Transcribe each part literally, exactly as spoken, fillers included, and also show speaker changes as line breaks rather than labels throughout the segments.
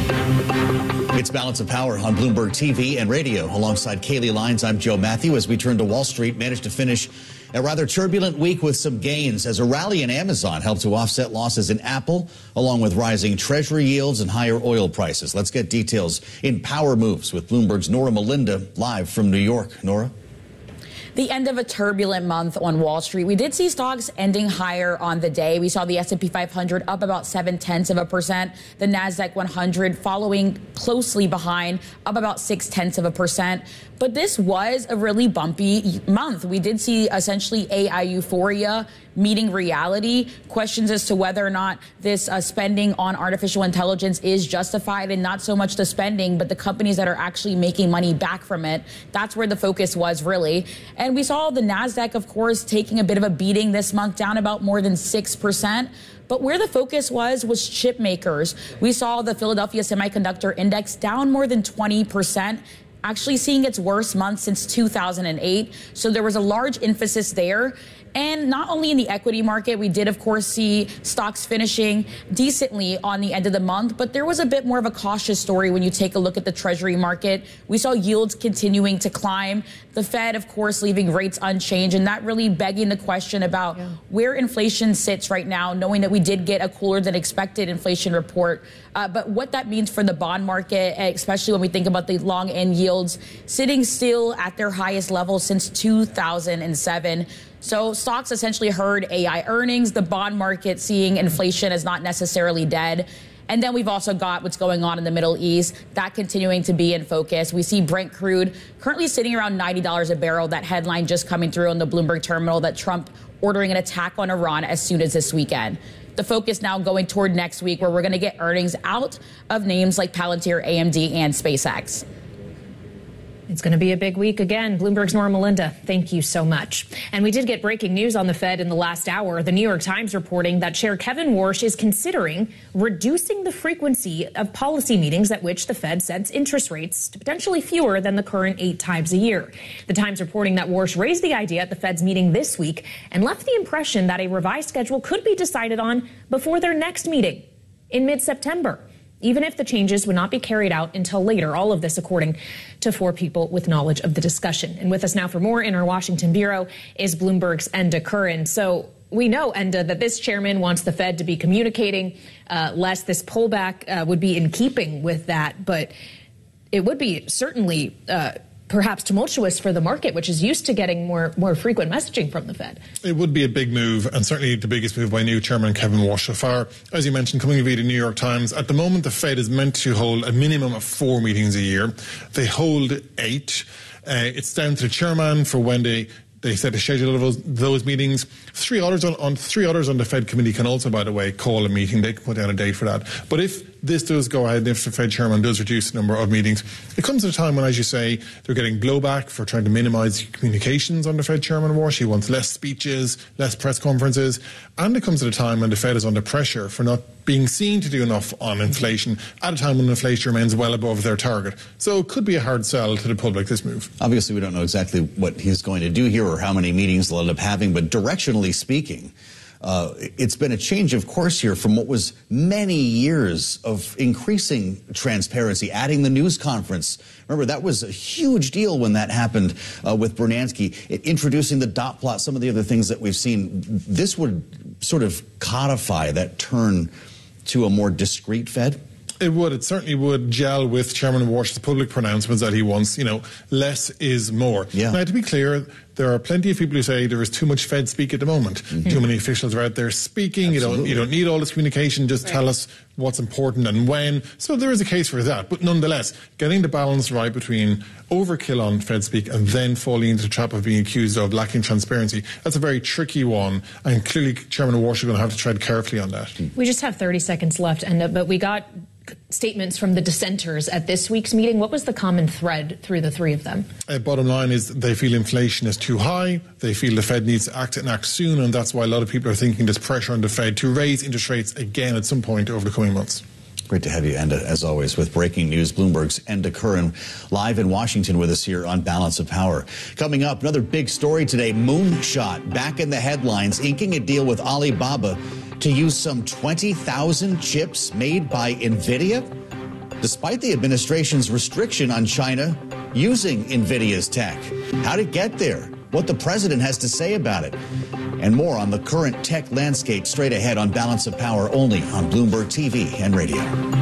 It's Balance of Power on Bloomberg T V and radio. Alongside Kaylee Lyons, I'm Joe Matthew. As we turn to Wall Street, managed to finish a rather turbulent week with some gains as a rally in Amazon helped to offset losses in Apple, along with rising Treasury yields and higher oil prices. Let's get details in Power Moves with Bloomberg's Nora Melinda live from New York. Nora?
The end of a turbulent month on Wall Street. We did see stocks ending higher on the day. We saw the S and P five hundred up about seven tenths of a percent. The NASDAQ one hundred following closely behind, up about six tenths of a percent. But this was a really bumpy month. We did see essentially A I euphoria meeting reality. Questions as to whether or not this uh, spending on artificial intelligence is justified, and not so much the spending, but the companies that are actually making money back from it. That's where the focus was really. And we saw the NASDAQ, of course, taking a bit of a beating this month, down about more than six percent. But where the focus was, was chip makers. We saw the Philadelphia Semiconductor Index down more than twenty percent. Actually seeing its worst month since two thousand eight. So there was a large emphasis there. And not only in the equity market, we did, of course, see stocks finishing decently on the end of the month, but there was a bit more of a cautious story when you take a look at the Treasury market. We saw yields continuing to climb. The Fed, of course, leaving rates unchanged, and that really begging the question about yeah. where inflation sits right now, knowing that we did get a cooler than expected inflation report. Uh, but what that means for the bond market, especially when we think about the long end yields sitting still at their highest level since two thousand seven. So stocks essentially heard A I earnings, the bond market seeing inflation as not necessarily dead. And then we've also got what's going on in the Middle East, that continuing to be in focus. We see Brent crude currently sitting around ninety dollars a barrel. That headline just coming through on the Bloomberg terminal that Trump ordering an attack on Iran as soon as this weekend. The focus now going toward next week, where we're going to get earnings out of names like Palantir, A M D, and SpaceX.
It's going to be a big week again. Bloomberg's Nora Melinda, thank you so much. And we did get breaking news on the Fed in the last hour. The New York Times reporting that Chair Kevin Warsh is considering reducing the frequency of policy meetings at which the Fed sets interest rates to potentially fewer than the current eight times a year. The Times reporting that Warsh raised the idea at the Fed's meeting this week and left the impression that a revised schedule could be decided on before their next meeting in mid-September, even if the changes would not be carried out until later. All of this according to four people with knowledge of the discussion. And with us now for more in our Washington bureau is Bloomberg's Enda Curran. So we know, Enda, that this chairman wants the Fed to be communicating uh, less. This pullback uh, would be in keeping with that, but it would be certainly uh, perhaps tumultuous for the market, which is used to getting more more frequent messaging from the Fed.
It would be a big move, and certainly the biggest move by new chairman Kevin Warsh so far. As you mentioned, coming via the New York Times, at the moment the Fed is meant to hold a minimum of four meetings a year. They hold eight. Uh, it's down to the chairman for when they They set a schedule of those, those meetings. Three others on, on three others on the Fed committee can also, by the way, call a meeting. They can put down a date for that. But if this does go ahead, and if the Fed chairman does reduce the number of meetings, it comes at a time when, as you say, they're getting blowback for trying to minimise communications under Fed Chairman Warsh. He wants less speeches, less press conferences, and it comes at a time when the Fed is under pressure for not being seen to do enough on inflation at a time when inflation remains well above their target. So it could be a hard sell to the public, this move.
Obviously, we don't know exactly what he's going to do here or how many meetings they'll end up having, but directionally speaking, uh, it's been a change of course here from what was many years of increasing transparency, adding the news conference. Remember, that was a huge deal when that happened uh, with Bernanke, introducing the dot plot, some of the other things that we've seen. This would sort of codify that turn to a more discreet Fed?
It would. It certainly would gel with Chairman Warsh's public pronouncements that he wants, you know, less is more.
Yeah.
Now, to be clear, there are plenty of people who say there is too much Fed speak at the moment. Mm-hmm. Too many officials are out there speaking. You don't, you don't need all this communication. Just right. Tell us what's important and when. So there is a case for that. But nonetheless, getting the balance right between overkill on Fed speak and then falling into the trap of being accused of lacking transparency, that's a very tricky one. And clearly, Chairman Warsh is going to have to tread carefully on that.
We just have thirty seconds left, and but we got statements from the dissenters at this week's meeting. What was the common thread through the three of them?
Uh, bottom line is they feel inflation is too high. They feel the Fed needs to act and act soon, and that's why a lot of people are thinking there's pressure on the Fed to raise interest rates again at some point over the coming months.
Great to have you, Enda, as always, with breaking news. Bloomberg's Enda Curran live in Washington with us here on Balance of Power. Coming up, another big story today. Moonshot back in the headlines, inking a deal with Alibaba to use some twenty thousand chips made by NVIDIA. despite the administration's restriction on China using NVIDIA's tech. How'd it get there? What the president has to say about it? And more on the current tech landscape straight ahead on Balance of Power, only on Bloomberg T V and radio.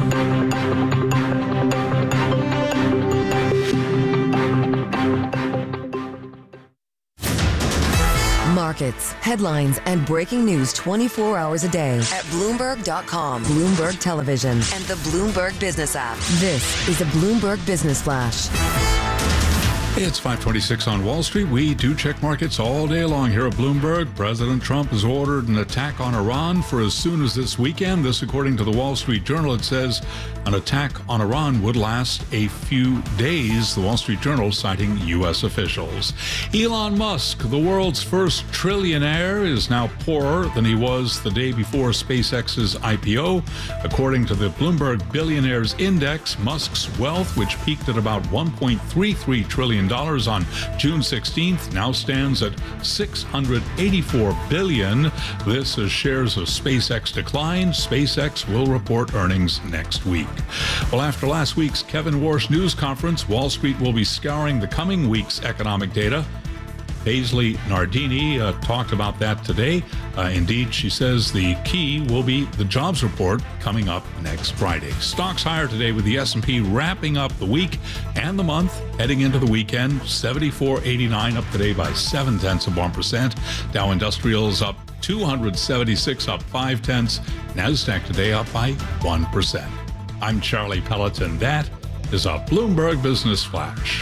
Markets, headlines, and breaking news twenty-four hours a day at Bloomberg dot com, Bloomberg Television, and the Bloomberg Business app. This is a Bloomberg Business Flash.
It's five twenty-six on Wall Street. We do check markets all day long here at Bloomberg. President Trump has ordered an attack on Iran for as soon as this weekend. This, according to the Wall Street Journal, it says an attack on Iran would last a few days. The Wall Street Journal citing U S officials. Elon Musk, the world's first trillionaire, is now poorer than he was the day before SpaceX's I P O. According to the Bloomberg Billionaires Index, Musk's wealth, which peaked at about one point three three trillion dollars on June sixteenth, now stands at six hundred eighty-four billion dollars. This as shares of SpaceX decline. SpaceX will report earnings next week. Well, after last week's Kevin Warsh news conference, Wall Street will be scouring the coming week's economic data. Paisley Nardini uh, talked about that today. Uh, indeed, she says the key will be the jobs report coming up next Friday. Stocks higher today with the S and P wrapping up the week and the month, heading into the weekend. seventy-four eighty-nine up today by seven tenths of one percent. Dow Industrials up two hundred seventy-six, up five tenths. NASDAQ today up by one percent. I'm Charlie Pelleton. That is a Bloomberg Business Flash.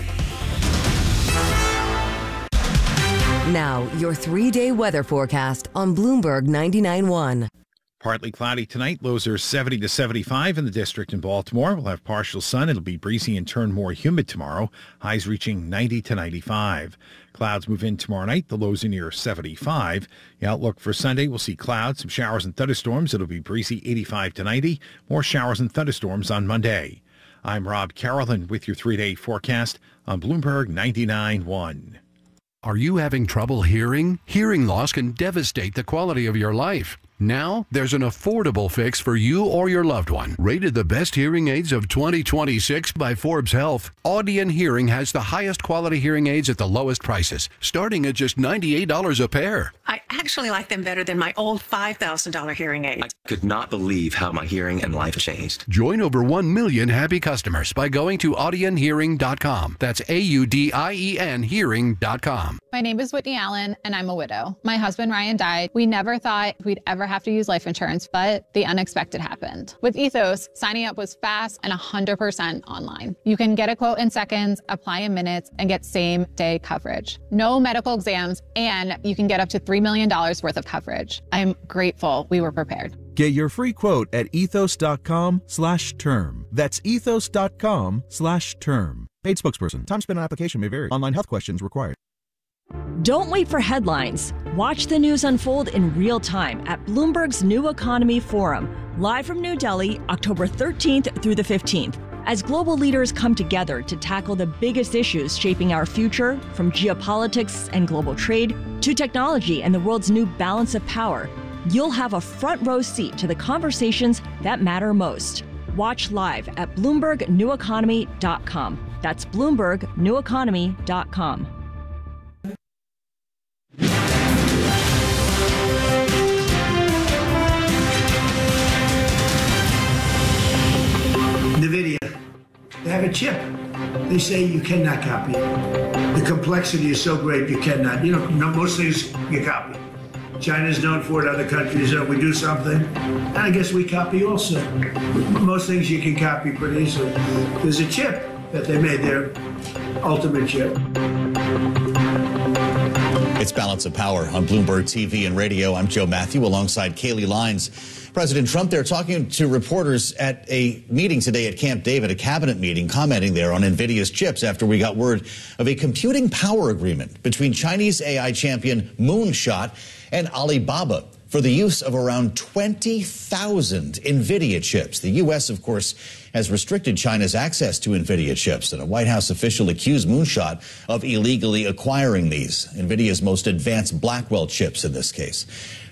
Now, your three-day weather forecast on Bloomberg ninety-nine point one.
Partly cloudy tonight. Lows are seventy to seventy-five in the district in Baltimore. We'll have partial sun. It'll be breezy and turn more humid tomorrow. Highs reaching ninety to ninety-five. Clouds move in tomorrow night. The lows are near seventy-five. The outlook for Sunday, we'll see clouds, some showers and thunderstorms. It'll be breezy, eighty-five to ninety. More showers and thunderstorms on Monday. I'm Rob Carrollton with your three-day forecast on Bloomberg ninety-nine point one.
Are you having trouble hearing? Hearing loss can devastate the quality of your life. Now, there's an affordable fix for you or your loved one. Rated the best hearing aids of twenty twenty-six by Forbes Health, Audion Hearing has the highest quality hearing aids at the lowest prices, starting at just ninety-eight dollars a pair.
I actually like them better than my old five thousand dollars hearing aid.
I could not believe how my hearing and life changed.
Join over one million happy customers by going to audion hearing dot com. That's A U D I E N hearing dot com.
My name is Whitney Allen, and I'm a widow. My husband, Ryan, died. We never thought we'd ever have to use life insurance, but the unexpected happened. With Ethos, signing up was fast and one hundred percent online. You can get a quote in seconds, apply in minutes, and get same-day coverage. No medical exams, and you can get up to three million dollars worth of coverage. I'm grateful we were prepared.
Get your free quote at ethos.com slash term. That's ethos.com slash term. Paid spokesperson. Time spent on application may vary. Online health questions required.
Don't wait for headlines. Watch the news unfold in real time at Bloomberg's New Economy Forum, live from New Delhi, October thirteenth through the fifteenth. As global leaders come together to tackle the biggest issues shaping our future, from geopolitics and global trade to technology and the world's new balance of power, you'll have a front row seat to the conversations that matter most. Watch live at Bloomberg New Economy dot com. That's Bloomberg New Economy dot com.
NVIDIA, they have a chip. They say you cannot copy it. The complexity is so great you cannot. You know, most things you copy. China's known for it, other countries, uh, we do something, and I guess we copy also. Most things you can copy pretty easily. There's a chip that they made, their ultimate chip.
It's Balance of Power on Bloomberg T V and radio. I'm Joe Matthew alongside Kaylee Lines. President Trump there talking to reporters at a meeting today at Camp David, a cabinet meeting, commenting there on NVIDIA's chips after we got word of a computing power agreement between Chinese A I champion Moonshot and Alibaba for the use of around twenty thousand NVIDIA chips. The U S, of course, has restricted China's access to NVIDIA chips, and a White House official accused Moonshot of illegally acquiring these, NVIDIA's most advanced Blackwell chips in this case.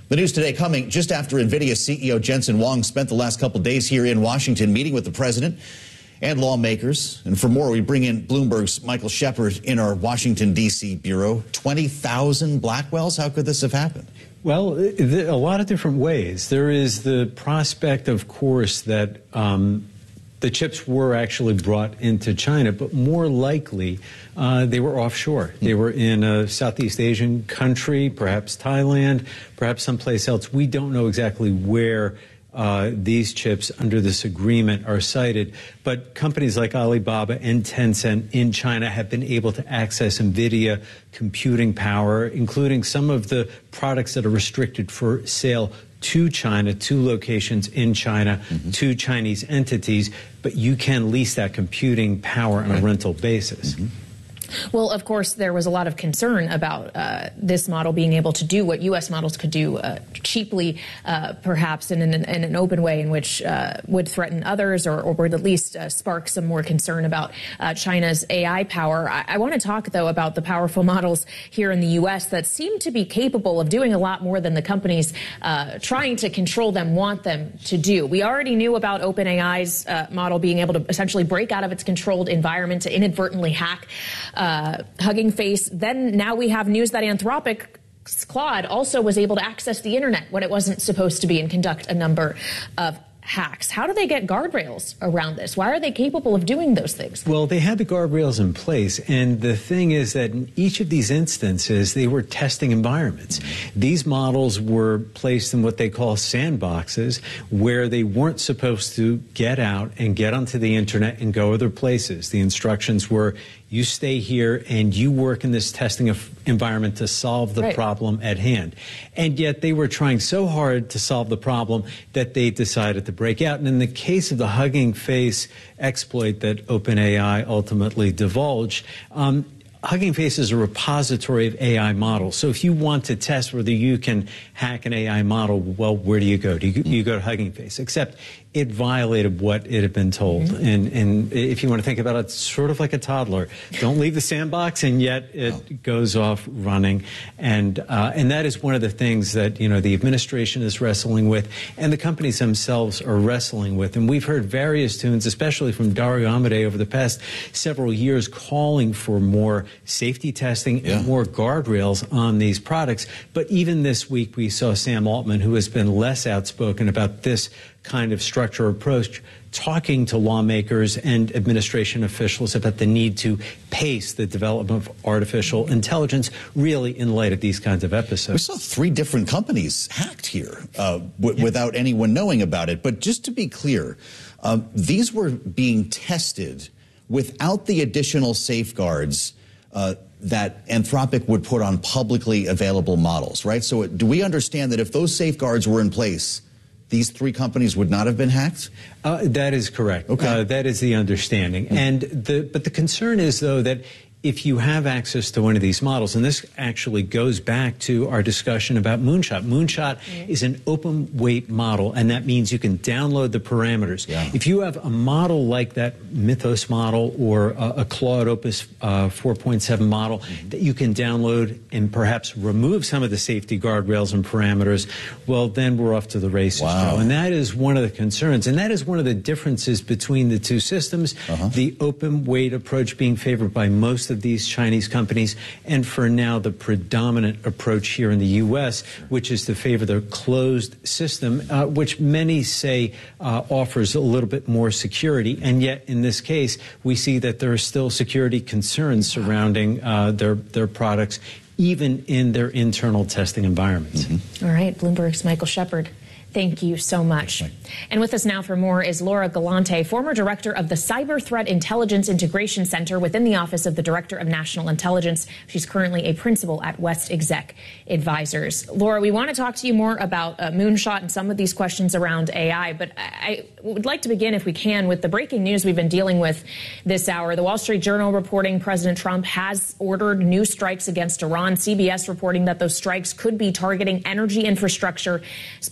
The news today coming just after NVIDIA C E O Jensen Huang spent the last couple days here in Washington meeting with the president and lawmakers. And for more, we bring in Bloomberg's Michael Shepard in our Washington, D C bureau. twenty thousand Blackwells? How could this have happened?
Well, a lot of different ways. There is the prospect, of course, that um, the chips were actually brought into China, but more likely uh, they were offshore. They were in a Southeast Asian country, perhaps Thailand, perhaps someplace else. We don't know exactly where uh, these chips under this agreement are cited, but companies like Alibaba and Tencent in China have been able to access NVIDIA computing power, including some of the products that are restricted for sale to China, to locations in China, mm-hmm. to Chinese entities, but you can lease that computing power on a rental basis.
Mm-hmm.
Well, of course, there was a lot of concern about uh, this model being able to do what U S models could do uh, cheaply, uh, perhaps in an, in an open way in which uh, would threaten others or, or would at least uh, spark some more concern about uh, China's A I power. I, I want to talk, though, about the powerful models here in the U S that seem to be capable of doing a lot more than the companies uh, trying to control them want them to do. We already knew about OpenAI's uh, model being able to essentially break out of its controlled environment to inadvertently hack Uh, Hugging Face. Then now we have news that Anthropic's Claude also was able to access the internet when it wasn't supposed to be and conduct a number of hacks. How do they get guardrails around this? Why are they capable of doing those things?
Well, they had the guardrails in place, and the thing is that in each of these instances, they were testing environments. These models were placed in what they call sandboxes, where they weren't supposed to get out and get onto the internet and go other places. The instructions were, you stay here and you work in this testing environment to solve the
right.
problem at hand. And yet they were trying so hard to solve the problem that they decided to break out. And in the case of the Hugging Face exploit that OpenAI ultimately divulged, um, Hugging Face is a repository of A I models. So if you want to test whether you can hack an A I model, well, where do you go? Do you, you go to Hugging Face? Except it violated what it had been told. Mm-hmm. And, and if you want to think about it, it's sort of like a toddler. Don't leave the sandbox, and yet it oh. goes off running. And uh, and that is one of the things that, you know, the administration is wrestling with, and the companies themselves are wrestling with. And we've heard various tunes, especially from Dario Amodei over the past several years, calling for more safety testing yeah. and more guardrails on these products. But even this week, we saw Sam Altman, who has been less outspoken about this kind of structure approach, talking to lawmakers and administration officials about the need to pace the development of artificial intelligence, really in light of these kinds of episodes.
We saw three different companies hacked here uh, w- yeah. without anyone knowing about it. But just to be clear, um, these were being tested without the additional safeguards uh, that Anthropic would put on publicly available models, right? So do we understand that if those safeguards were in place, these three companies would not have been hacked?
Uh, that is correct.
Okay.
Uh, that is the understanding. Mm-hmm. And the, but the concern is, though, that if you have access to one of these models, and this actually goes back to our discussion about Moonshot. Moonshot mm-hmm. is an open weight model, and that means you can download the parameters.
Yeah.
If you have a model like that Mythos model or a, a Claude Opus uh, four point seven model mm-hmm. that you can download and perhaps remove some of the safety guardrails and parameters, well, then we're off to the races,
wow.
Joe. And that is one of the concerns, and that is one of the differences between the two systems, uh-huh. the open weight approach being favored by most of these Chinese companies, and for now the predominant approach here in the U S, which is to favor the closed system, uh, which many say uh, offers a little bit more security. And yet in this case, we see that there are still security concerns surrounding uh, their, their products, even in their internal testing environments.
Mm-hmm. All right, Bloomberg's Michael Shepard. Thank you so much. And with us now for more is Laura Galante, former director of the Cyber Threat Intelligence Integration Center within the Office of the Director of National Intelligence. She's currently a principal at West Exec Advisors. Laura, we want to talk to you more about uh, Moonshot and some of these questions around A I, but I would like to begin, if we can, with the breaking news we've been dealing with this hour. The Wall Street Journal reporting President Trump has ordered new strikes against Iran. C B S reporting that those strikes could be targeting energy infrastructure, specifically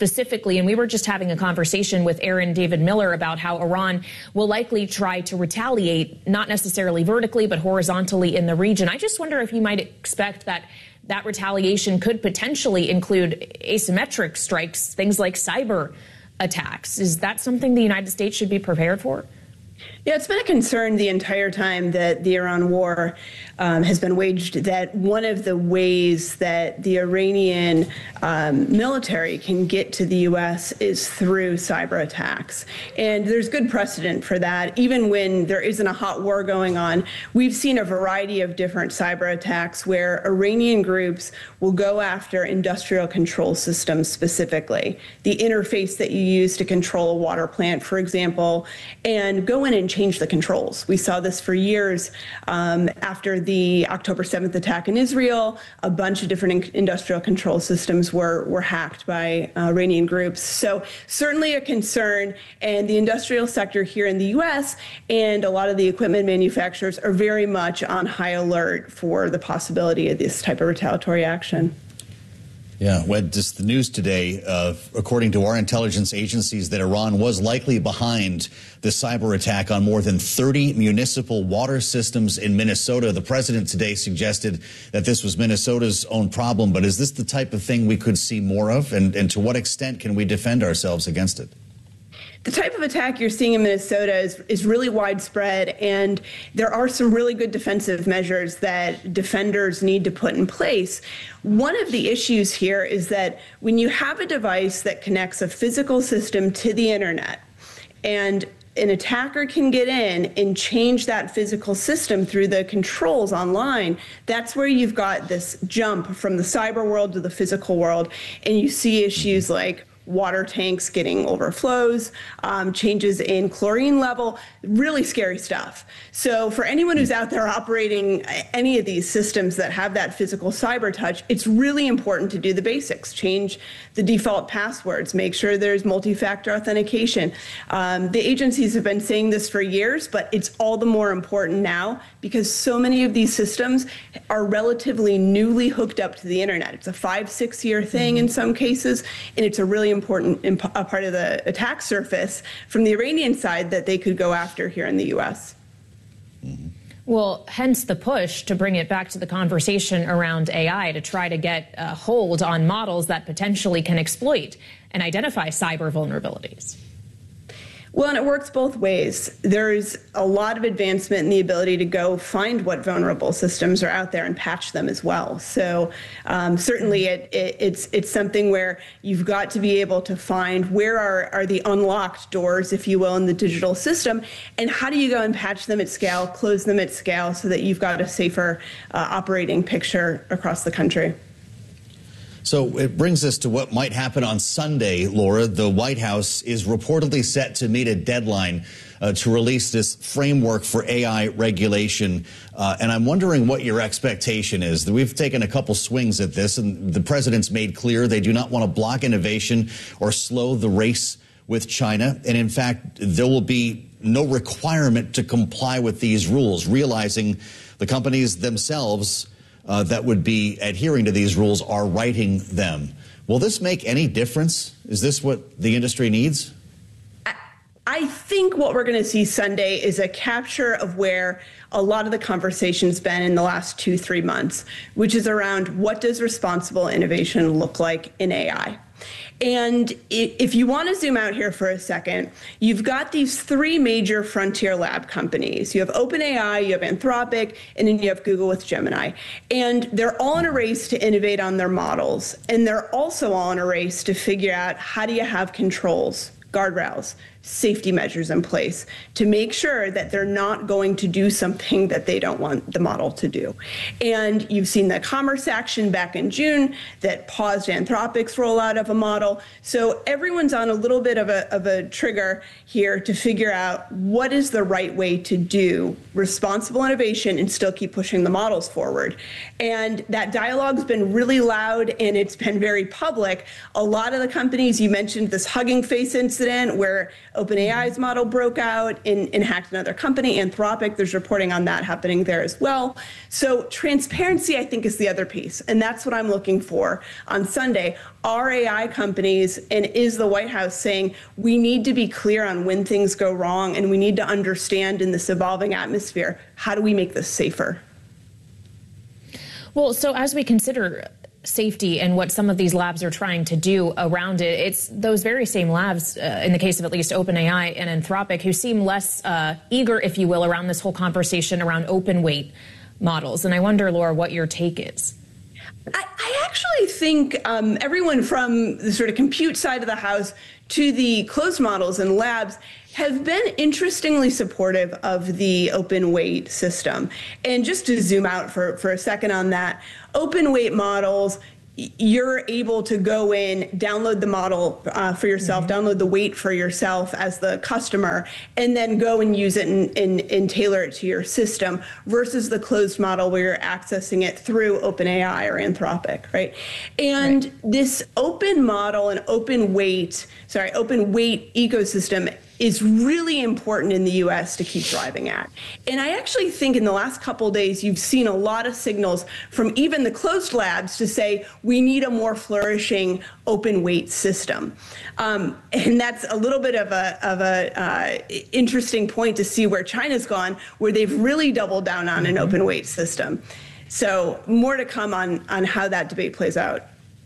quickly, and we were just having a conversation with Aaron David Miller about how Iran will likely try to retaliate, not necessarily vertically, but horizontally in the region. I just wonder if you might expect that that retaliation could potentially include asymmetric strikes, things like cyber attacks. Is that something the United States should be prepared for?
Yeah, it's been a concern the entire time that the Iran war um, has been waged, that one of the ways that the Iranian um, military can get to the U S is through cyber attacks. And there's good precedent for that. Even when there isn't a hot war going on, we've seen a variety of different cyber attacks where Iranian groups will go after industrial control systems specifically, the interface that you use to control a water plant, for example, and go in and change the controls. We saw this for years um, after the October seventh attack in Israel. A bunch of different in- industrial control systems were, were hacked by uh, Iranian groups. So certainly a concern, and the industrial sector here in the U S and a lot of the equipment manufacturers are very much on high alert for the possibility of this type of retaliatory action.
Yeah, well, just the news today, uh, according to our intelligence agencies, that Iran was likely behind the cyber attack on more than thirty municipal water systems in Minnesota. The president today suggested that this was Minnesota's own problem. But is this the type of thing we could see more of? And, and to what extent can we defend ourselves against it?
The type of attack you're seeing in Minnesota is, is really widespread, and there are some really good defensive measures that defenders need to put in place. One of the issues here is that when you have a device that connects a physical system to the internet, and an attacker can get in and change that physical system through the controls online, that's where you've got this jump from the cyber world to the physical world, and you see issues like water tanks getting overflows, um, changes in chlorine level, really scary stuff. So for anyone who's out there operating any of these systems that have that physical cyber touch, it's really important to do the basics. Change the default passwords, make sure there's multi-factor authentication. Um, the agencies have been saying this for years, but it's all the more important now because so many of these systems are relatively newly hooked up to the internet. It's a five, six year thing in some cases, and it's a really important imp- a part of the attack surface from the Iranian side that they could go after here in the U S.
Mm-hmm. Well, hence the push to bring it back to the conversation around A I to try to get a hold on models that potentially can exploit and identify cyber vulnerabilities.
Well, and it works both ways. There's a lot of advancement in the ability to go find what vulnerable systems are out there and patch them as well. So um, certainly it, it, it's it's something where you've got to be able to find where are, are the unlocked doors, if you will, in the digital system, and how do you go and patch them at scale, close them at scale so that you've got a safer uh, operating picture across the country.
So it brings us to what might happen on Sunday, Laura. The White House is reportedly set to meet a deadline uh, to release this framework for A I regulation. Uh, and I'm wondering what your expectation is. We've taken a couple swings at this, and the president's made clear they do not want to block innovation or slow the race with China. And in fact, there will be no requirement to comply with these rules, realizing the companies themselves Uh, that would be adhering to these rules are writing them. Will this make any difference? Is this what the industry needs?
I think what we're going to see Sunday is a capture of where a lot of the conversation's been in the last two, three months, which is around what does responsible innovation look like in A I? And if you want to zoom out here for a second, you've got these three major frontier lab companies. You have OpenAI, you have Anthropic, and then you have Google with Gemini. And they're all in a race to innovate on their models. And they're also all in a race to figure out how do you have controls, guardrails, safety measures in place to make sure that they're not going to do something that they don't want the model to do. And you've seen the commerce action back in June that paused Anthropic's rollout of a model. So everyone's on a little bit of a, of a trigger here to figure out what is the right way to do responsible innovation and still keep pushing the models forward. And that dialogue's been really loud and it's been very public. A lot of the companies, you mentioned this Hugging Face incident where OpenAI's model broke out and, and hacked another company, Anthropic. There's reporting on that happening there as well. So transparency, I think, is the other piece. And that's what I'm looking for on Sunday. Are A I companies and is the White House saying we need to be clear on when things go wrong and we need to understand in this evolving atmosphere, how do we make this safer?
Well, so as we consider safety and what some of these labs are trying to do around it, it's those very same labs, uh, in the case of at least OpenAI and Anthropic, who seem less uh, eager, if you will, around this whole conversation around open weight models. And I wonder, Laura, what your take is.
I, I actually think um, everyone from the sort of compute side of the house to the closed models and labs have been interestingly supportive of the open weight system. And just to zoom out for, for a second on that, open weight models, you're able to go in, download the model uh, for yourself, mm-hmm. download the weight for yourself as the customer, and then go and use it and, and, and tailor it to your system versus the closed model where you're accessing it through OpenAI or Anthropic, right? And right. this open model and open weight, sorry, open weight ecosystem is really important in the U S to keep driving at. And I actually think in the last couple of days, you've seen a lot of signals from even the closed labs to say, we need a more flourishing open weight system. Um, and that's a little bit of a, of a uh, interesting point to see where China's gone, where they've really doubled down on an open weight system. So more to come on, on how that debate plays out.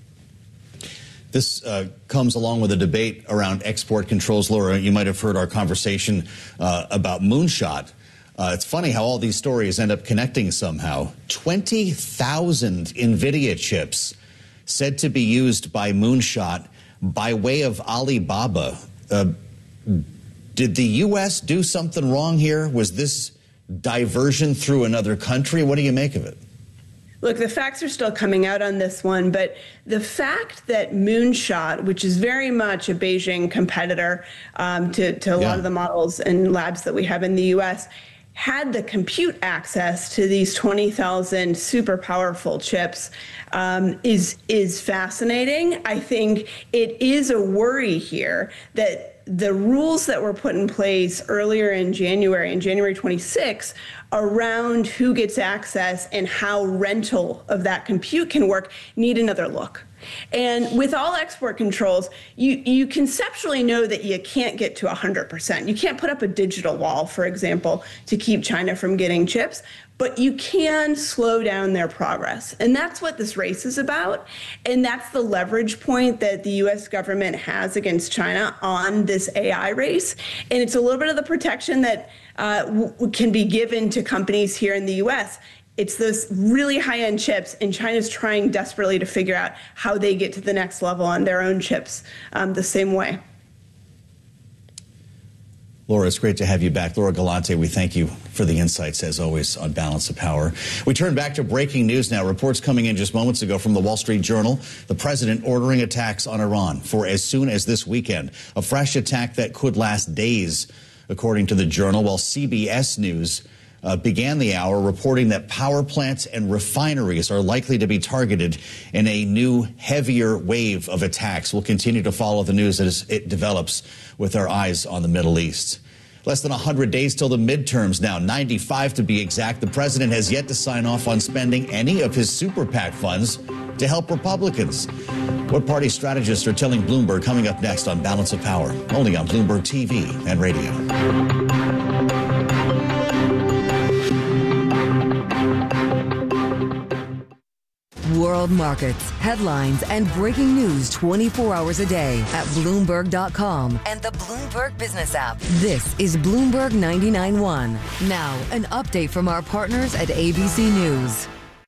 This uh, comes along with a debate around export controls. Laura, you might have heard our conversation uh, about Moonshot. Uh, it's funny how all these stories end up connecting somehow. twenty thousand NVIDIA chips said to be used by Moonshot by way of Alibaba. Uh, did the U S do something wrong here? Was this diversion through another country? What do you make of it?
Look, the facts are still coming out on this one, but the fact that Moonshot, which is very much a Beijing competitor um, to, to a yeah. lot of the models and labs that we have in the U S, had the compute access to these twenty thousand super powerful chips um, is, is fascinating. I think it is a worry here that the rules that were put in place earlier in January, in January twenty-sixth, around who gets access and how rental of that compute can work need another look. And with all export controls, you, you conceptually know that you can't get to one hundred percent. You can't put up a digital wall, for example, to keep China from getting chips, but you can slow down their progress. And that's what this race is about. And that's the leverage point that the U S government has against China on this A I race. And it's a little bit of the protection that uh, w- can be given to companies here in the U S. It's those really high-end chips, and China's trying desperately to figure out how they get to the next level on their own chips um, the same way.
Laura, it's great to have you back. Laura Galante, we thank you for the insights, as always, on Balance of Power. We turn back to breaking news now. Reports coming in just moments ago from the Wall Street Journal. The president ordering attacks on Iran for as soon as this weekend. A fresh attack that could last days, according to the Journal, while C B S News Uh, began the hour reporting that power plants and refineries are likely to be targeted in a new, heavier wave of attacks. We'll continue to follow the news as it develops with our eyes on the Middle East. Less than one hundred days till the midterms now, ninety-five to be exact. The president has yet to sign off on spending any of his super PAC funds to help Republicans. What party strategists are telling Bloomberg coming up next on Balance of Power, only on Bloomberg T V and radio.
World markets, headlines, and breaking news twenty-four hours a day at Bloomberg dot com and the Bloomberg Business app. This is Bloomberg ninety-nine point one. Now, an update from our partners at A B C News.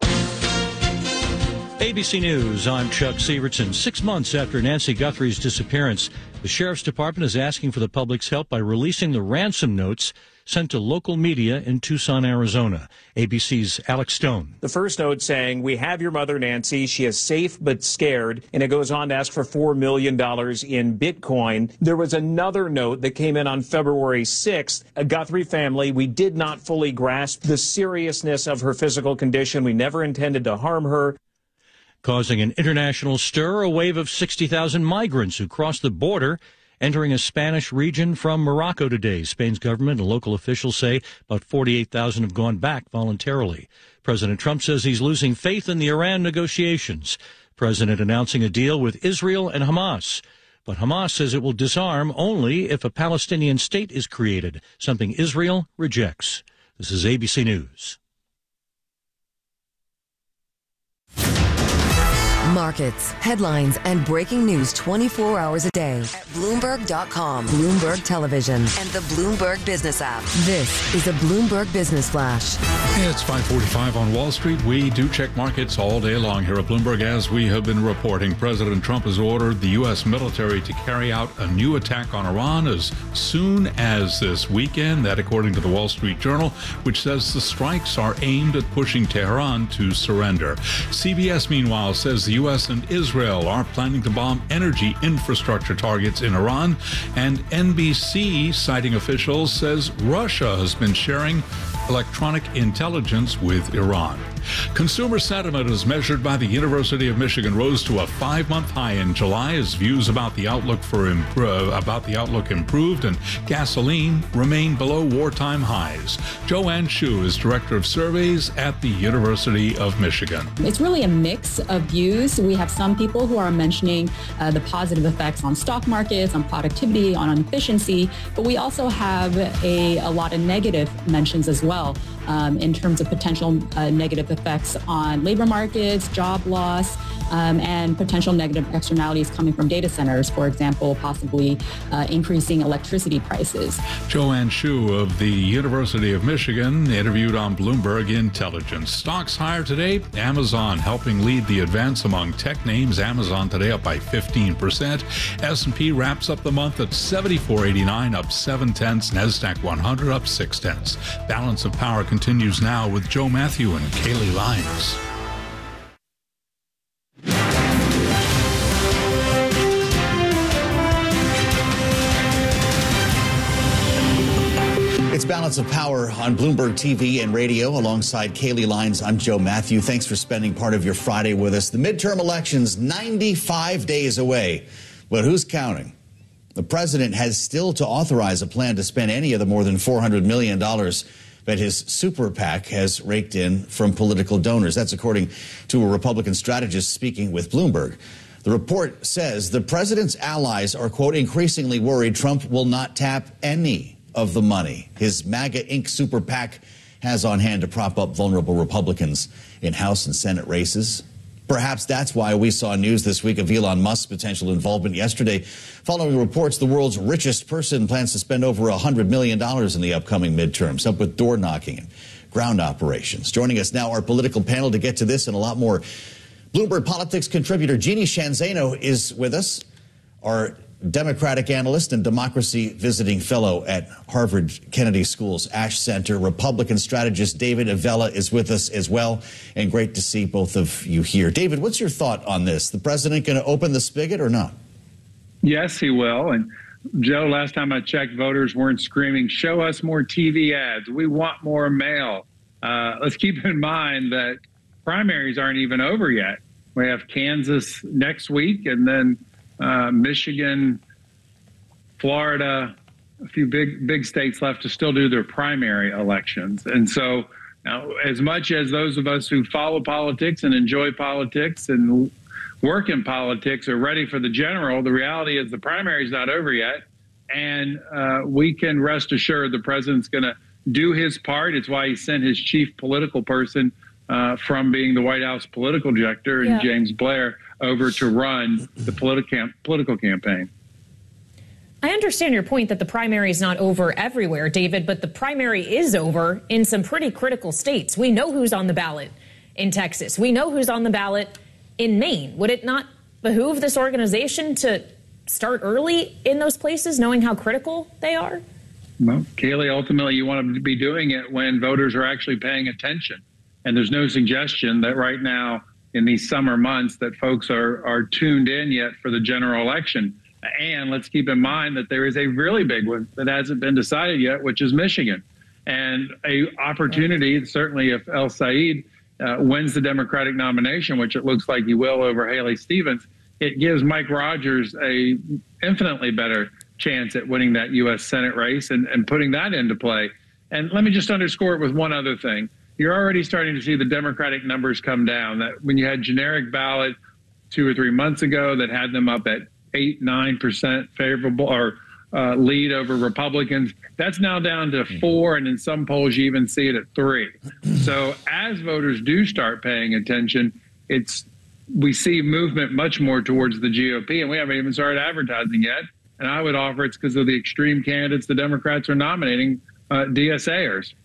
A B C News, I'm Chuck Sievertson. Six months after Nancy Guthrie's disappearance, the Sheriff's Department is asking for the public's help by releasing the ransom notes sent to local media in Tucson, Arizona. A B C's Alex Stone.
The first note saying, "We have your mother, Nancy. She is safe but scared." And it goes on to ask for four million dollars in Bitcoin. There was another note that came in on February sixth. A Guthrie family, we did not fully grasp the seriousness of her physical condition. We never intended to harm her.
Causing an international stir, a wave of sixty thousand migrants who crossed the border entering a Spanish region from Morocco today. Spain's government and local officials say about forty-eight thousand have gone back voluntarily. President Trump says he's losing faith in the Iran negotiations. President announcing a deal with Israel and Hamas. But Hamas says it will disarm only if a Palestinian state is created, something Israel rejects. This is A B C News.
Markets, headlines, and breaking news twenty-four hours a day at Bloomberg dot com, Bloomberg Television, and the Bloomberg Business app. This is a Bloomberg Business Flash.
It's five forty-five on Wall Street. We do check markets all day long here at Bloomberg. As we have been reporting, President Trump has ordered the U S military to carry out a new attack on Iran as soon as this weekend. That according to the Wall Street Journal, which says the strikes are aimed at pushing Tehran to surrender. C B S, meanwhile, says the U S and Israel are planning to bomb energy infrastructure targets in Iran. And N B C, citing officials, says Russia has been sharing electronic intelligence with Iran. Consumer sentiment as measured by the University of Michigan rose to a five-month high in July as views about the outlook for imp- uh, about the outlook improved and gasoline remained below wartime highs. Joanne Shu is director of surveys at the University of Michigan.
It's really a mix of views. We have some people who are mentioning uh, the positive effects on stock markets, on productivity, on efficiency, but we also have a, a lot of negative mentions as well. Um, in terms of potential uh, negative effects on labor markets, job loss, um, and potential negative externalities coming from data centers, for example, possibly uh, increasing electricity prices.
Joanne Shu of the University of Michigan interviewed on Bloomberg Intelligence. Stocks higher today. Amazon helping lead the advance among tech names. Amazon today up by fifteen percent. S and P wraps up the month at seventy-four eighty-nine, up seven tenths. NASDAQ one hundred up six tenths. Balance of Power continues now with Joe Matthew and Kaylee Lyons.
It's Balance of Power on Bloomberg T V and radio alongside Kaylee Lyons. I'm Joe Matthew. Thanks for spending part of your Friday with us. The midterm elections ninety-five days away, but who's counting? The president has still to authorize a plan to spend any of the more than four hundred million dollars that his super PAC has raked in from political donors. That's according to a Republican strategist speaking with Bloomberg. The report says the president's allies are, quote, increasingly worried Trump will not tap any of the money his MAGA Incorporated super PAC has on hand to prop up vulnerable Republicans in House and Senate races. Perhaps that's why we saw news this week of Elon Musk's potential involvement yesterday. Following reports, the world's richest person plans to spend over one hundred million dollars in the upcoming midterms, up with door knocking and ground operations. Joining us now, our political panel to get to this and a lot more. Bloomberg Politics contributor Jeannie Sheehan Zaino is with us. Our Democratic analyst and democracy visiting fellow at Harvard Kennedy School's Ash Center. Republican strategist David Avella is with us as well. And great to see both of you here. David, what's your thought on this? The president going to open the spigot or not?
Yes, he will. And Joe, last time I checked, voters weren't screaming, show us more T V ads. We want more mail. Uh, let's keep in mind that primaries aren't even over yet. We have Kansas next week and then Uh, Michigan, Florida, a few big big states left to still do their primary elections. And so now, as much as those of us who follow politics and enjoy politics and work in politics are ready for the general, the reality is the primary is not over yet. And uh, we can rest assured the president's going to do his part. It's why he sent his chief political person uh, from being the White House political director and
Yeah.
James Blair over to run the politi- cam- political campaign.
I understand your point that the primary is not over everywhere, David, but the primary is over in some pretty critical states. We know who's on the ballot in Texas. We know who's on the ballot in Maine. Would it not behoove this organization to start early in those places, knowing how critical they are?
Well, Kaylee, ultimately you want to be doing it when voters are actually paying attention. And there's no suggestion that right now in these summer months that folks are, are tuned in yet for the general election. And let's keep in mind that there is a really big one that hasn't been decided yet, which is Michigan. And a opportunity, certainly if El Said uh, wins the Democratic nomination, which it looks like he will over Haley Stevens, it gives Mike Rogers a infinitely better chance at winning that U S Senate race and, and putting that into play. And let me just underscore it with one other thing. You're already starting to see the Democratic numbers come down. That when you had generic ballot two or three months ago that had them up at eight, nine percent favorable or uh, lead over Republicans, that's now down to four, and in some polls you even see it at three. So as voters do start paying attention, it's we see movement much more towards the G O P, and we haven't even started advertising yet. And I would offer it's because of the extreme candidates the Democrats are nominating, uh, DSAers.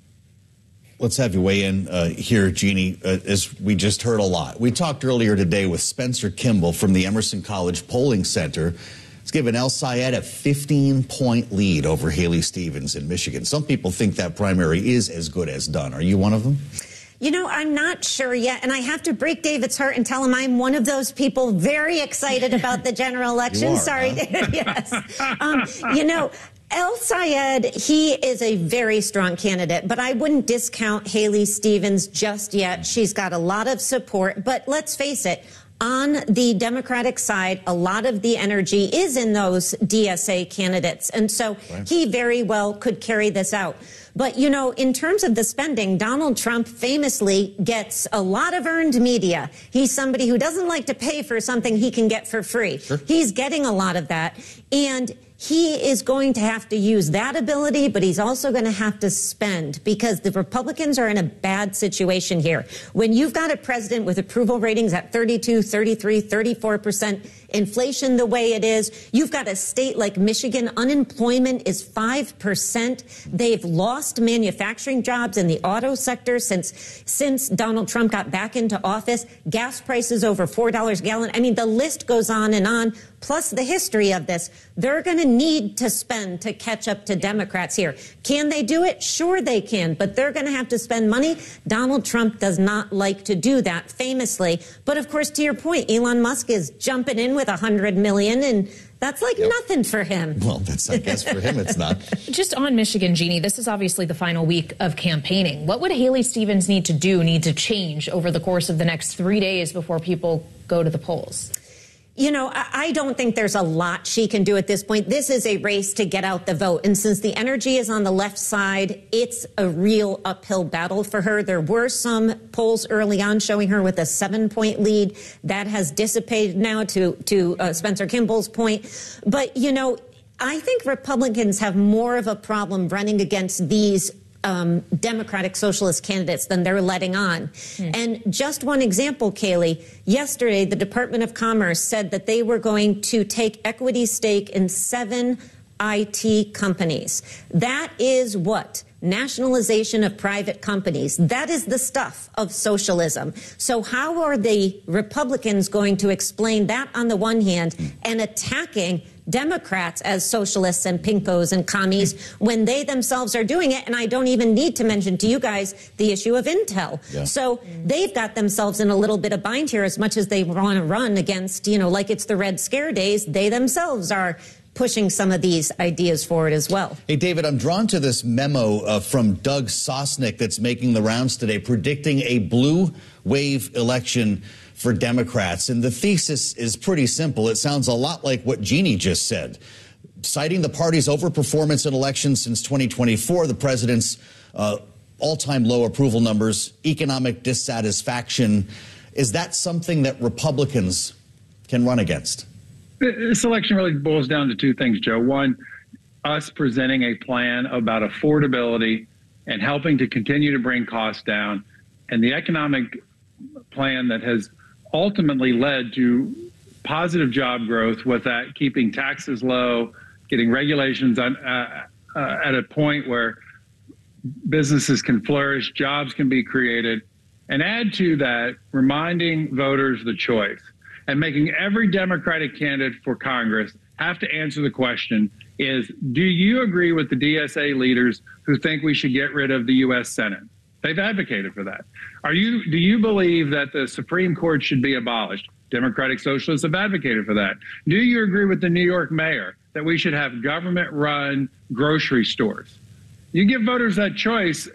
Let's have you weigh in uh, here, Jeannie, uh, as we just heard a lot. We talked earlier today with Spencer Kimball from the Emerson College Polling Center. It's given El Sayed a fifteen-point lead over Haley Stevens in Michigan. Some people think that primary is as good as done. Are you one of them?
You know, I'm not sure yet, and I have to break David's heart and tell him I'm one of those people very excited about the general election.
You are,
Sorry,
huh?
David, yes. Um, you know, El Sayed, he is a very strong candidate, but I wouldn't discount Haley Stevens just yet. She's got a lot of support, but let's face it, on the Democratic side, a lot of the energy is in those D S A candidates, and so right. he very well could carry this out. But, you know, in terms of the spending, Donald Trump famously gets a lot of earned media. He's somebody who doesn't like to pay for something he can get for free. Sure. He's getting a lot of that. And he is going to have to use that ability, but he's also going to have to spend because the Republicans are in a bad situation here. When you've got a president with approval ratings at thirty-two, thirty-three, thirty-four percent, inflation the way it is, you've got a state like Michigan, unemployment is five percent. They've lost manufacturing jobs in the auto sector since since Donald Trump got back into office. Gas prices over four dollars a gallon. I mean, the list goes on and on. Plus the history of this. They're going to need to spend to catch up to Democrats here. Can they do it? Sure they can, but they're going to have to spend money. Donald Trump does not like to do that, famously. But of course, to your point, Elon Musk is jumping in with a hundred million, and that's like yep. nothing for him.
Well, that's, I guess for him it's not.
Just on Michigan, Jeannie, this is obviously the final week of campaigning. What would Haley Stevens need to do, need to change over the course of the next three days before people go to the polls?
You know, I don't think there's a lot she can do at this point. This is a race to get out the vote. And since the energy is on the left side, it's a real uphill battle for her. There were some polls early on showing her with a seven-point lead. That has dissipated now to, to uh, Spencer Kimball's point. But, you know, I think Republicans have more of a problem running against these Um, Democratic socialist candidates than they're letting on. Mm. And just one example, Kaylee, yesterday the Department of Commerce said that they were going to take equity stake in seven I T companies. That is what? Nationalization of private companies. That is the stuff of socialism. So how are the Republicans going to explain that on the one hand and attacking Democrats as socialists and pinkos and commies when they themselves are doing it? And I don't even need to mention to you guys the issue of Intel. Yeah. So they've got themselves in a little bit of bind here. As much as they want to run against, you know, like it's the Red Scare days, they themselves are pushing some of these ideas forward as well.
Hey, David, I'm drawn to this memo uh, from Doug Sosnick that's making the rounds today, predicting a blue wave election for Democrats. And the thesis is pretty simple. It sounds a lot like what Jeannie just said. Citing the party's overperformance in elections since twenty twenty-four, the president's uh, all-time low approval numbers, economic dissatisfaction. Is that something that Republicans can run against?
This election really boils down to two things, Joe. One, us presenting a plan about affordability and helping to continue to bring costs down, and the economic plan that has ultimately led to positive job growth with that, keeping taxes low, getting regulations on, uh, uh, at a point where businesses can flourish, jobs can be created, and add to that, reminding voters the choice and making every Democratic candidate for Congress have to answer the question is, do you agree with the D S A leaders who think we should get rid of the U S Senate? They've advocated for that. Are you, do you believe that the Supreme Court should be abolished? Democratic socialists have advocated for that. Do you agree with the New York mayor that we should have government-run grocery stores? You give voters that choice,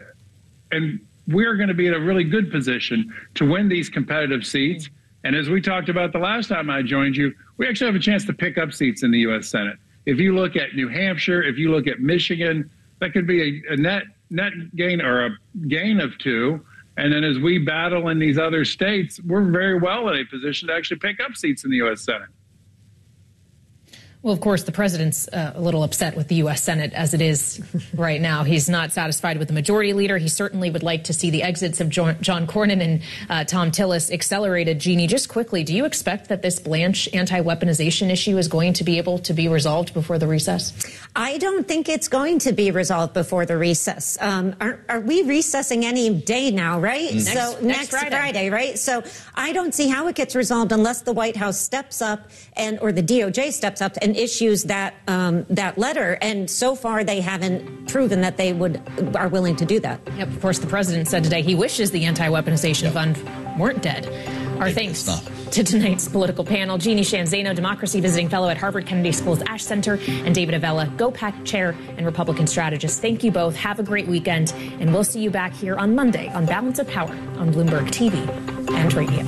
and we're going to be in a really good position to win these competitive seats. And as we talked about the last time I joined you, we actually have a chance to pick up seats in the U S Senate. If you look at New Hampshire, if you look at Michigan, that could be a, a net net gain or a gain of two. And then as we battle in these other states, we're very well in a position to actually pick up seats in the U S Senate.
Well, of course, the president's uh, a little upset with the U S Senate as it is right now. He's not satisfied with the majority leader. He certainly would like to see the exits of John, John Cornyn and uh, Tom Tillis accelerated. Jeannie, just quickly, do you expect that this Blanche anti-weaponization issue is going to be able to be resolved before the recess?
I don't think it's going to be resolved before the recess. Um, are, are we recessing any day now, right?
Next,
so
next,
next
Friday.
Friday, right? So I don't see how it gets resolved unless the White House steps up and or the D O J steps up and issues that um, that letter. And so far, they haven't proven that they would are willing to do that.
Yep. Of course, the president said today he wishes the anti-weaponization yep. fund weren't dead. Our thanks to tonight's political panel: Jeannie Sheehan Zaino, Democracy Visiting Fellow at Harvard Kennedy School's Ash Center, and David Avella, GOPAC Chair and Republican Strategist. Thank you both. Have a great weekend, and we'll see you back here on Monday on Balance of Power on Bloomberg T V and radio.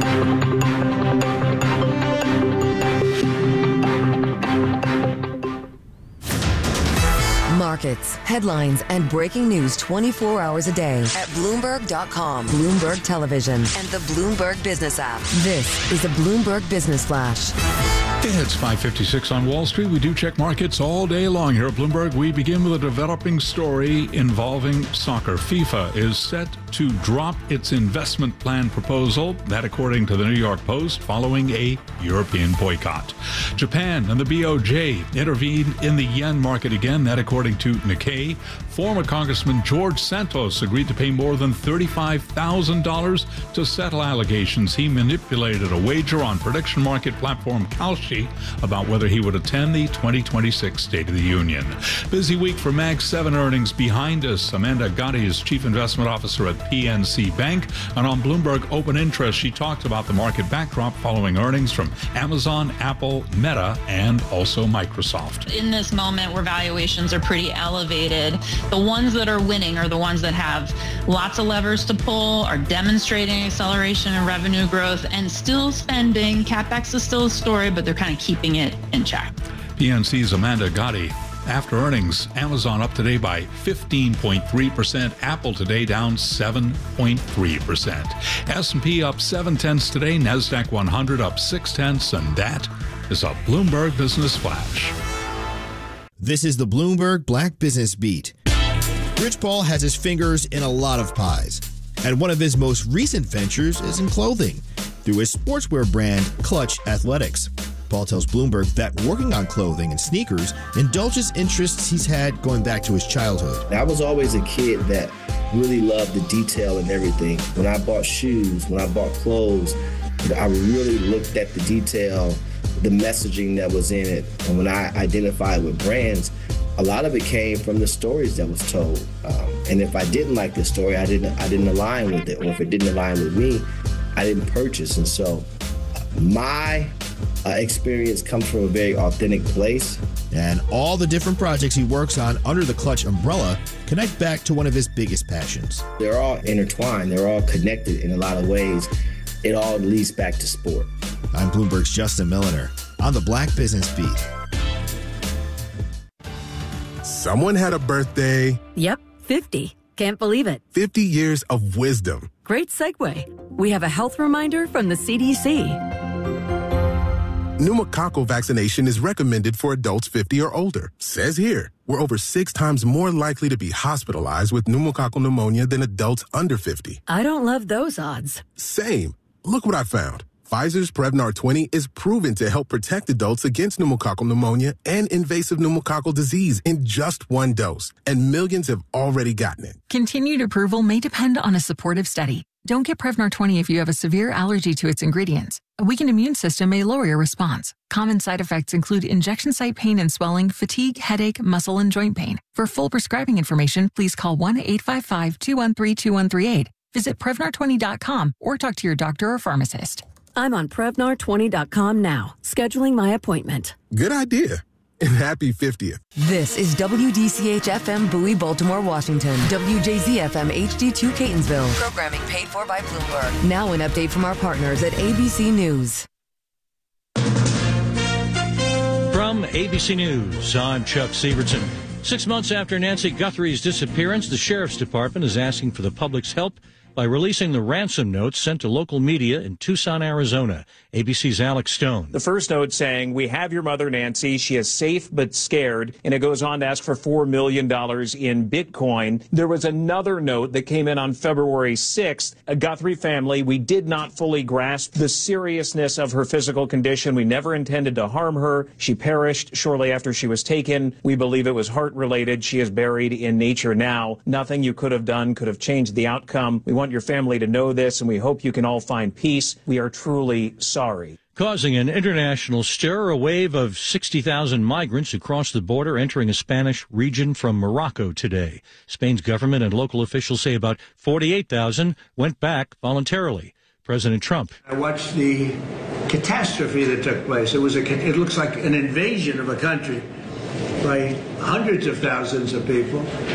Markets, headlines, and breaking news twenty-four hours a day at Bloomberg dot com, Bloomberg Television, and the Bloomberg Business app. This is a Bloomberg Business Flash.
It's five fifty-six on Wall Street. We do check markets all day long here at Bloomberg. We begin with a developing story involving soccer. FIFA is set to drop its investment plan proposal, that according to the New York Post, following a European boycott. Japan and the B O J intervened in the yen market again, that according to Nikkei. Former Congressman George Santos agreed to pay more than thirty-five thousand dollars to settle allegations he manipulated a wager on prediction market platform Kalshi about whether he would attend the twenty twenty-six State of the Union. Busy week for Mag seven earnings behind us. Amanda Gotti is Chief Investment Officer at P N C Bank. And on Bloomberg Open Interest, she talked about the market backdrop following earnings from Amazon, Apple, Meta, and also Microsoft.
In this moment where valuations are pretty elevated, the ones that are winning are the ones that have lots of levers to pull, are demonstrating acceleration in revenue growth, and still spending. CapEx is still a story, but they're kind of keeping it in check.
P N C's Amanda Gotti. After earnings, Amazon up today by fifteen point three percent. Apple today down seven point three percent. S and P up seven tenths today. NASDAQ one hundred up six tenths. And that is a Bloomberg Business Flash.
This is the Bloomberg Black Business Beat. Rich Paul has his fingers in a lot of pies, and one of his most recent ventures is in clothing through his sportswear brand, Clutch Athletics. Paul tells Bloomberg that working on clothing and sneakers indulges interests he's had going back to his childhood.
I was always a kid that really loved the detail and everything. When I bought shoes, when I bought clothes, I really looked at the detail, the messaging that was in it. And when I identified with brands, a lot of it came from the stories that was told. Um, and if I didn't like the story, I didn't I didn't align with it. Or if it didn't align with me, I didn't purchase. And so my uh, experience comes from a very authentic place.
And all the different projects he works on under the Clutch umbrella connect back to one of his biggest passions.
They're all intertwined. They're all connected in a lot of ways. It all leads back to sport.
I'm Bloomberg's Justin Milliner on the Black Business Beat.
Someone had a birthday.
Yep, fifty. Can't believe it.
fifty years of wisdom.
Great segue. We have a health reminder from the C D C.
Pneumococcal vaccination is recommended for adults fifty or older. Says here, we're over six times more likely to be hospitalized with pneumococcal pneumonia than adults under fifty.
I don't love those odds.
Same. Look what I found. Pfizer's Prevnar twenty is proven to help protect adults against pneumococcal pneumonia and invasive pneumococcal disease in just one dose, and millions have already gotten it.
Continued approval may depend on a supportive study. Don't get Prevnar twenty if you have a severe allergy to its ingredients. A weakened immune system may lower your response. Common side effects include injection site pain and swelling, fatigue, headache, muscle, and joint pain. For full prescribing information, please call one eight five five, two one three, two one three eight. Visit Prevnar twenty dot com or talk to your doctor or pharmacist.
I'm on Prevnar twenty dot com now, scheduling my appointment.
Good idea. And happy fiftieth.
This is W D C H F M Bowie, Baltimore, Washington. W J Z F M H D two Catonsville. Programming paid for by Bloomberg. Now an update from our partners at A B C News.
From A B C News, I'm Chuck Severson. Six months after Nancy Guthrie's disappearance, the Sheriff's Department is asking for the public's help by releasing the ransom notes sent to local media in Tucson, Arizona. A B C's Alex Stone.
The first note saying, "We have your mother, Nancy. She is safe but scared." And it goes on to ask for four million dollars in Bitcoin. There was another note that came in on February sixth. A Guthrie family, we did not fully grasp the seriousness of her physical condition. We never intended to harm her. She perished shortly after she was taken. We believe it was heart-related. She is buried in nature now. Nothing you could have done could have changed the outcome. We want your family to know this, and we hope you can all find peace. We are truly sorry.
Causing an international stir, a wave of sixty thousand migrants who crossed the border entering a Spanish region from Morocco today. Spain's government and local officials say about forty-eight thousand went back voluntarily. President Trump.
I watched the catastrophe that took place. It was a, it looks like an invasion of a country by hundreds of thousands of people.